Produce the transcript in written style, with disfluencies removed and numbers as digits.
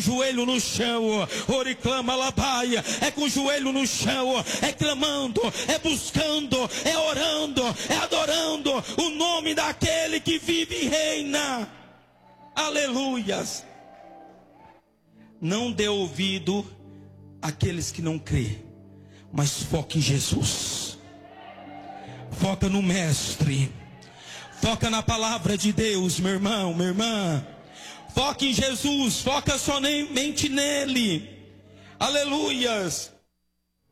joelho no chão, oriclama labaia, é com o joelho no chão, é clamando, é buscando, é orando, é adorando o nome daquele que vive e reina. Aleluias. Não dê ouvido àqueles que não crê, mas foca em Jesus, foca no Mestre, foca na palavra de Deus, meu irmão, minha irmã. Foca em Jesus, foca somente nele. Aleluias.